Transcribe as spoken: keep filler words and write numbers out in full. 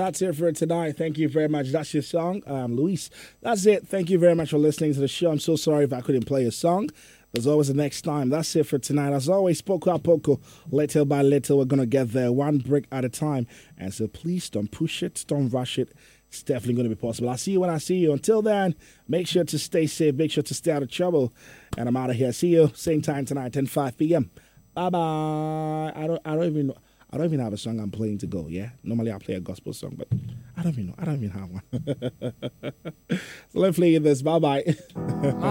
that's it for tonight. Thank you very much. That's your song, um, Luis. That's it. Thank you very much for listening to the show. I'm so sorry if I couldn't play a song. There's always the next time. That's it for tonight. As always, poco a poco, little by little, we're going to get there one brick at a time. And so please don't push it, don't rush it. It's definitely going to be possible. I'll see you when I see you. Until then, make sure to stay safe. Make sure to stay out of trouble. And I'm out of here. See you same time tonight, ten five p.m. Bye-bye. I don't, I don't even know. I don't even have a song I'm playing to go, yeah? Normally I play a gospel song, but I don't even know. I don't even have one. So let's play this. Bye-bye.